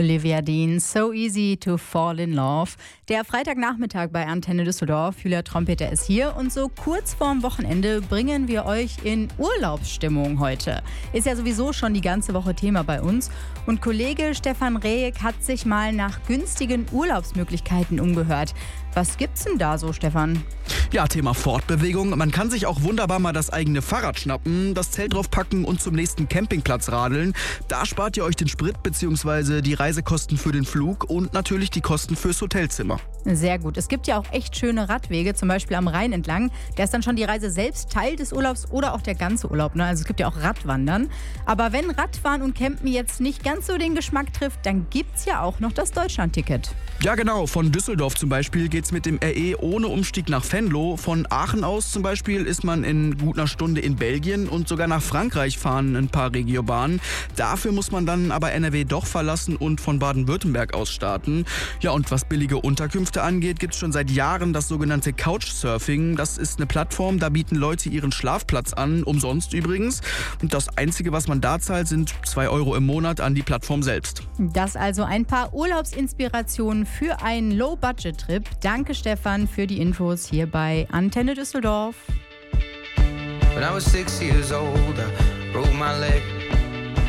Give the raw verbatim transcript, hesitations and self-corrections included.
Olivia Dean, So Easy to Fall in Love. Der Freitagnachmittag bei Antenne Düsseldorf. Julia Trompeter ist hier und so kurz vorm Wochenende bringen wir euch in Urlaubsstimmung heute. Ist ja sowieso schon die ganze Woche Thema bei uns. Und Kollege Stefan Rehek hat sich mal nach günstigen Urlaubsmöglichkeiten umgehört. Was gibt's denn da so, Stefan? Ja, Thema Fortbewegung. Man kann sich auch wunderbar mal das eigene Fahrrad schnappen, das Zelt draufpacken und zum nächsten Campingplatz radeln. Da spart ihr euch den Sprit bzw. die Reisekosten für den Flug und natürlich die Kosten fürs Hotelzimmer. Sehr gut. Es gibt ja auch echt schöne Radwege, zum Beispiel am Rhein entlang. Da ist dann schon die Reise selbst Teil des Urlaubs oder auch der ganze Urlaub. Ne? Also es gibt ja auch Radwandern. Aber wenn Radfahren und Campen jetzt nicht ganz so den Geschmack trifft, dann gibt's ja auch noch das Deutschlandticket. Ja genau, von Düsseldorf zum Beispiel geht's mit dem R E ohne Umstieg nach Venlo. Von Aachen aus zum Beispiel ist man in gut einer Stunde in Belgien und sogar nach Frankreich fahren ein paar Regiobahnen. Dafür muss man dann aber N R W doch verlassen und von Baden-Württemberg aus starten. Ja, und was billige Unterkünfte angeht, gibt's schon seit Jahren das sogenannte Couchsurfing. Das ist eine Plattform, da bieten Leute ihren Schlafplatz an, umsonst übrigens. Und das Einzige, was man da zahlt, sind zwei Euro im Monat an die Plattform selbst. Das also ein paar Urlaubsinspirationen für einen Low-Budget-Trip. Danke Stefan für die Infos hier bei Antenne Düsseldorf. When I was six years old, I broke my leg.